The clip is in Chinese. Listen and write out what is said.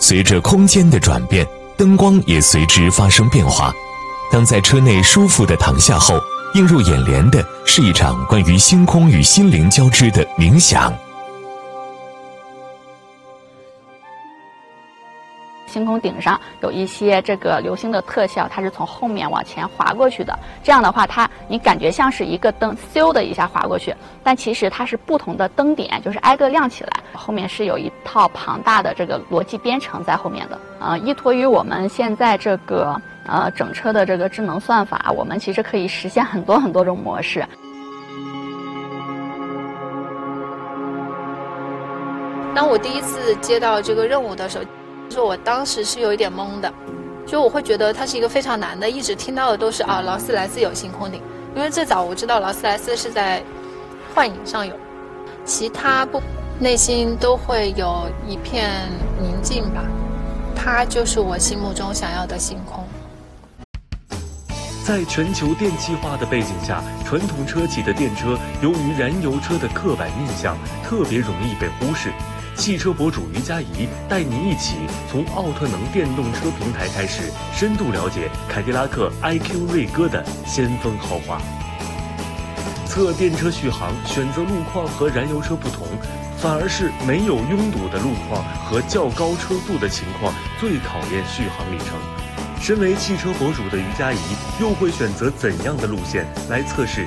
随着空间的转变，灯光也随之发生变化。当在车内舒服地躺下后，映入眼帘的是一场关于星空与心灵交织的冥想。 星空顶上有一些这个流星的特效，它是从后面往前滑过去的。这样的话，你感觉像是一个灯咻的一下滑过去，但其实它是不同的灯点，就是挨个亮起来。后面是有一套庞大的这个逻辑编程在后面的。依托于我们现在这个整车的这个智能算法，我们其实可以实现很多很多种模式。 当我第一次接到这个任务的时候，我当时是有一点懵的，就我会觉得它是一个非常难的，一直听到的都是劳斯莱斯有星空顶，因为最早我知道劳斯莱斯是在幻影上有，其他部内心都会有一片宁静吧，它就是我心目中想要的星空。 在全球电气化的背景下，传统车企的电车由于燃油车的刻板印象，特别容易被忽视。汽车博主于佳怡带你一起从奥特能电动车平台开始，深度了解凯迪拉克 IQ 锐歌的先锋豪华。测电车续航，选择路况和燃油车不同，反而是没有拥堵的路况和较高车速的情况最考验续航里程。身为汽车博主的于佳怡又会选择怎样的路线来测试